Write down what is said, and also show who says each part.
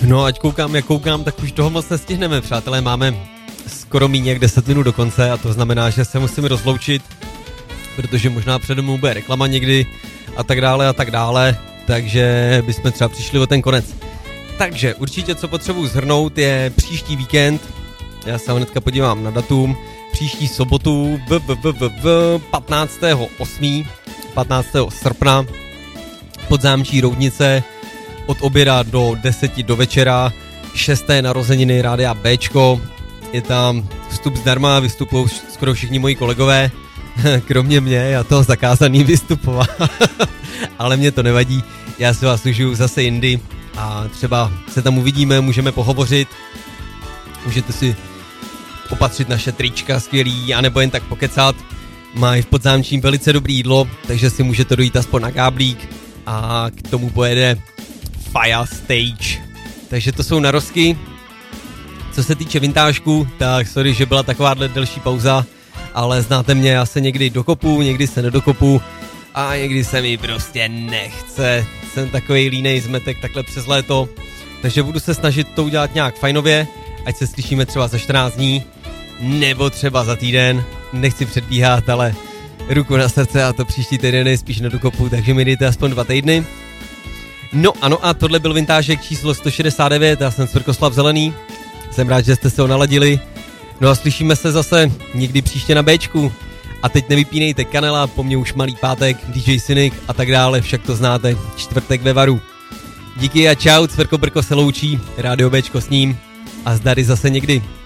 Speaker 1: No ať koukám, jak koukám, tak už toho moc nestihneme, přátelé, máme skoro míň jak 10 minut do konce a to znamená, že se musíme rozloučit, protože možná přede mnou bude reklama někdy a tak dále, takže bychom třeba přišli o ten konec. Takže určitě, co potřebuji shrnout, je příští víkend, já se hnedka podívám na datum, příští sobotu 15. srpna Podzámčí Roudnice od oběda do 10 do večera, 6. narozeniny Rádia Bčko, je tam vstup zdarma, vystupují skoro všichni moji kolegové, kromě mě, já toho zakázaný vystupovat, ale mě to nevadí, já si vás užiju zase jindy a třeba se tam uvidíme, můžeme pohovořit, můžete si opatřit naše trička skvělý, anebo jen tak pokecat, mají v Podzámčím velice dobrý jídlo, takže si můžete dojít aspoň na káblík a k tomu pojede Fire Stage. Takže to jsou narozky. Co se týče vintážku, tak sorry, že byla takováhle delší pauza, ale znáte mě, já se někdy dokopu, někdy se nedokopu a někdy se mi prostě nechce. Jsem takovej línej zmetek takhle přes léto, takže budu se snažit to udělat nějak fajnově, ať se slyšíme třeba za 14 dní, nebo třeba za týden, nechci předbíhat, ale ruku na srdce a to příští týden je spíš na dokopu, takže mi dejte aspoň 2 týdny. No ano a tohle byl vintážek číslo 169, já jsem Cvrkoslav Zelený, jsem rád, že jste se ho naladili, no a slyšíme se zase někdy příště na Bčku a teď nevypínejte kanela, po mně už malý pátek, DJ Cynik a tak dále, však to znáte, čtvrtek ve varu. Díky a čau, Cvrkobrko se loučí, Rádio Bčko s ním a zdary zase někdy.